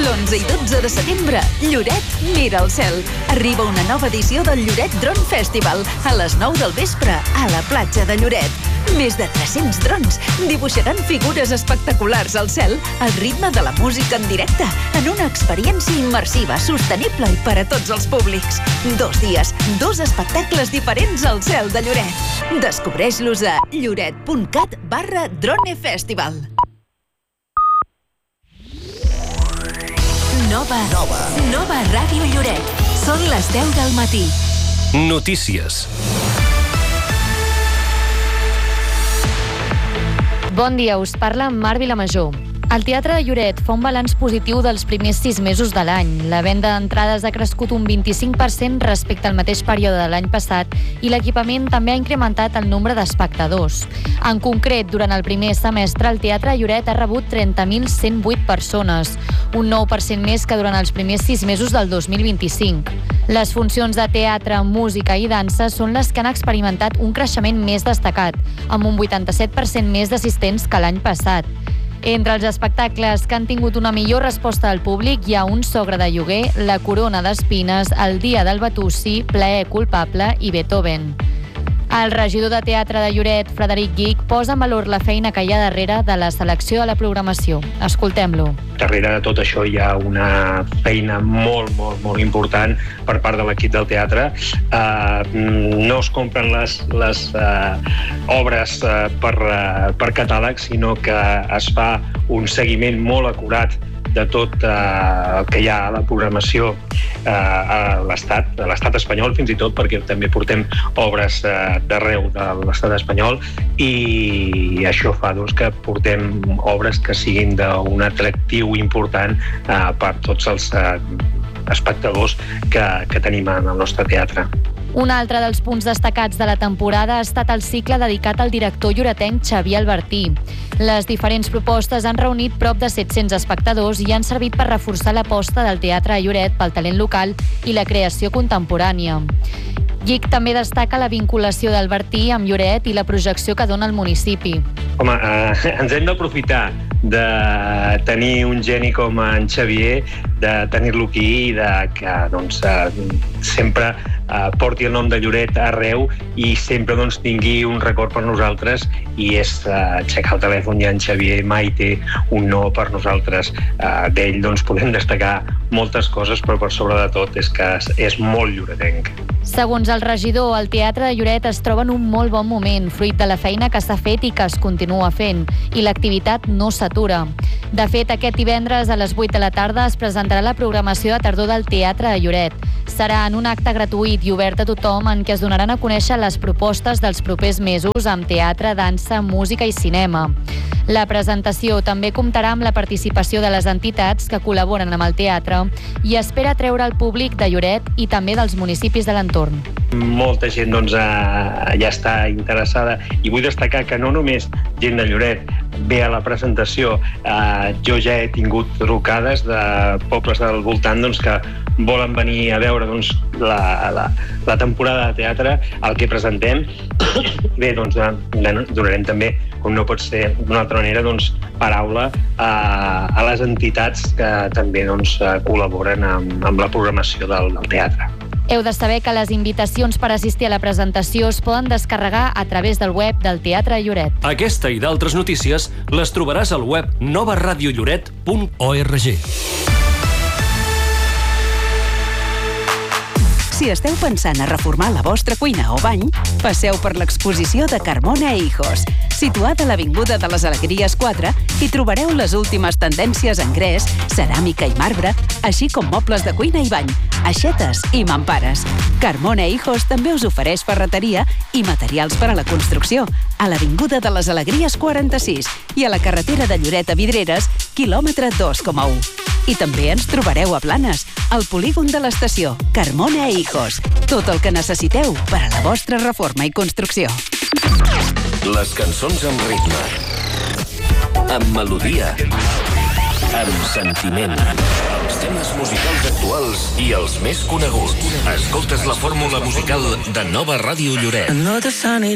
L'11 i 12 de setembre, Lloret mira el cel. Arriba una nova edició del Lloret Drone Festival a les 9 del vespre a la platja de Lloret. Més de 300 drons dibuixaran figures espectaculars al cel al ritme de la música en directe en una experiència immersiva, sostenible i per a tots els públics. 2 dies, 2 espectacles diferents al cel de Lloret. Descobreix-los a lloret.cat/dronefestival. Nova Ràdio Lloret. Són les 10 del matí. Notícies. Bon dia, us parla Mar Vilamajor. El Teatre de Lloret fa un balanç positiu dels primers 6 mesos de l'any. La venda d'entrades ha crescut un 25% respecte al mateix període de l'any passat i l'equipament també ha incrementat el nombre d'espectadors. En concret, durant el primer semestre, el Teatre de Lloret ha rebut 30.108 persones, un 9% més que durant els primers 6 mesos del 2025. Les funcions de teatre, música i dansa són les que han experimentat un creixement més destacat, amb un 87% més d'assistents que l'any passat. Entre els espectacles que han tingut una millor resposta del públic hi ha Un sogre de lloguer, La corona d'espines, El dia del Batusi, Plaer culpable i Beethoven. El regidor de teatre de Lloret, Frederic Guich, posa en valor la feina que hi ha darrere de la selecció de la programació. Escoltem-lo. Darrere de tot això hi ha una feina molt important per part de l'equip del teatre. No es compren les obres per catàleg, sinó que es fa un seguiment molt acurat de tot el que hi ha a la programació a l'estat espanyol, fins i tot, perquè també portem obres d'arreu de l'estat espanyol, i això fa que portem obres que siguin d'un atractiu important per tots els espectadors que tenim en el nostre teatre. Un altre dels punts destacats de la temporada ha estat el cicle dedicat al director lloretenc Xavier Albertí. Les diferents propostes han reunit prop de 700 espectadors i han servit per reforçar l'aposta del Teatre de Lloret pel talent local i la creació contemporània. Guich també destaca la vinculació d'Albertí amb Lloret i la projecció que dona al municipi. Home, ens hem d'aprofitar de tenir un geni com en Xavier, de tenir-lo aquí i que sempre porti el nom de Lloret arreu i sempre tingui un record per nosaltres, i és aixecar el telèfon i en Xavier mai té un no per nosaltres. D'ell podem destacar moltes coses, però per sobre de tot és que és molt lloretenc. Segons el regidor, el Teatre de Lloret es troba en un molt bon moment, fruit de la feina que s'ha fet i que es continua fent, i l'activitat no s'atura. De fet, aquest divendres a les 8 de la tarda es presentarà la programació de tardor del Teatre de Lloret. Serà en un acte gratuït i obert a tothom en què es donaran a conèixer les propostes dels propers mesos amb teatre, dansa, música i cinema. La presentació també comptarà amb la participació de les entitats que col·laboren amb el teatre i espera atreure el públic de Lloret i també dels municipis de l'entorn. Molta gent ja està interessada, i vull destacar que no només gent de Lloret ve a la presentació. Jo ja he tingut trucades de pobles del voltant que volen venir a veure la temporada de teatre, el que presentem. Bé, donarem també, com no pot ser d'una altra manera, paraula a les entitats que també col·laboren amb la programació del teatre. Heu de saber que les invitacions per assistir a la presentació es poden descarregar a través del web del Teatre de Lloret. Aquesta i d'altres notícies les trobaràs al web novaradiolloret.org. Si esteu pensant a reformar la vostra cuina o bany, passeu per l'exposició de Carmona Hijos. Situada a l'Avinguda de les Alegries 4, hi trobareu les últimes tendències en gres, ceràmica i marbre, així com mobles de cuina i bany, aixetes i mampares. Carmona Hijos també us ofereix ferreteria i materials per a la construcció, a l'Avinguda de les Alegries 46 i a la carretera de Lloret a Vidreres, quilòmetre 2,1. I també ens trobareu a Blanes, al polígon de l'estació. Carmona Hijos. Tot el que necessiteu per a la vostra reforma i construcció. Les cançons amb ritme, amb melodia, amb sentiment. Els temes musicals actuals i els més coneguts. Escoltes la fórmula musical de Nova Ràdio Lloret.